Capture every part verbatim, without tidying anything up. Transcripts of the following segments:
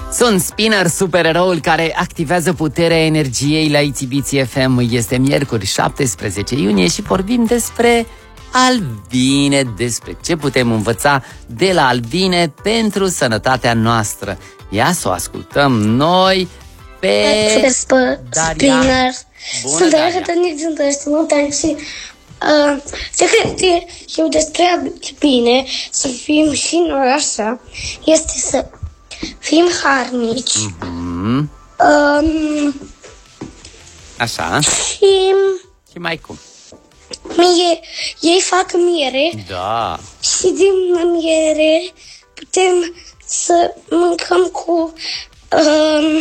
Sunt Spinner, supereroul care activează puterea energiei la Itibiții F M. Este miercuri, șaptesprezece iunie și vorbim despre albine, despre ce putem învăța de la albine pentru sănătatea noastră. Ia să o ascultăm noi pe Spinner. Sunt Daria Tănic din Tăști și uh, ce cred eu despre albine, să fim și noi așa, este să fim harnici. Mm-hmm. Um, Așa. Și... Și mai cum? Mie, ei fac miere. Da. Și din miere putem să mâncăm cu um,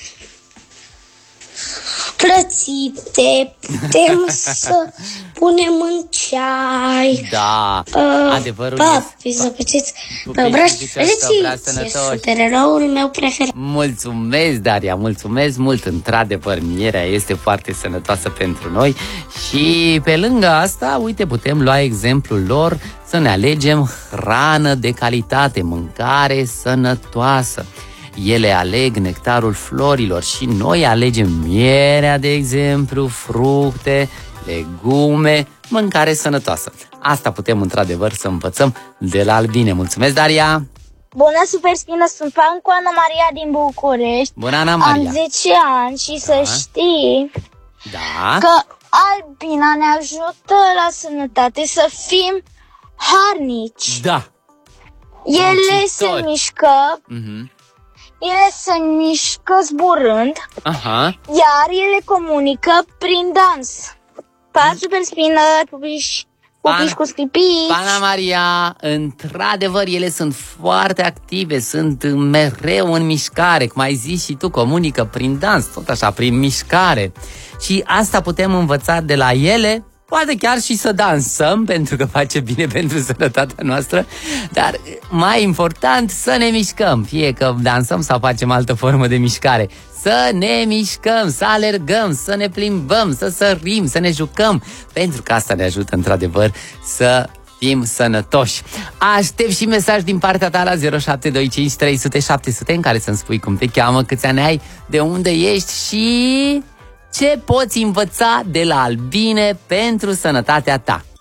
plățite, putem să punem în ceai. Da, uh, adevărul papi, zăpăciți pe obraj. Vedeți, e supereroul meu preferat. Mulțumesc, Daria, mulțumesc mult. Într-adevăr, mierea este foarte sănătoasă pentru noi. Și pe lângă asta, uite, putem lua exemplul lor să ne alegem hrană de calitate, mâncare sănătoasă. Ele aleg nectarul florilor și noi alegem mierea, de exemplu, fructe, legume, mâncare sănătoasă. Asta putem într-adevăr să învățăm de la albine. Mulțumesc, Daria! Bună, Super Spină, sunt Pancu Ana Maria din București. Bună, Ana Maria! Am zece ani și da. Să știi da. că albina ne ajută la sănătate, să fim harnici. Da! Ele se mișcă, mm-hmm. ele se mișcă zburând, Aha. iar ele comunică prin dans. Pa, Super Spină, pupiși, pupiși cu scripici. Ana Maria, într-adevăr, ele sunt foarte active, sunt mereu în mișcare, cum ai zis și tu, comunică prin dans, tot așa, prin mișcare. Și asta putem învăța de la ele, poate chiar și să dansăm, pentru că face bine pentru sănătatea noastră, dar mai important să ne mișcăm, fie că dansăm sau facem altă formă de mișcare. Să ne mișcăm, să alergăm, să ne plimbăm, să sărim, să ne jucăm, pentru că asta ne ajută într-adevăr să fim sănătoși. Aștept și mesaj din partea ta la zero șapte doi cinci trei zero zero șapte zero zero în care să-mi spui cum te cheamă, câți ani ai, de unde ești și ce poți învăța de la albine pentru sănătatea ta.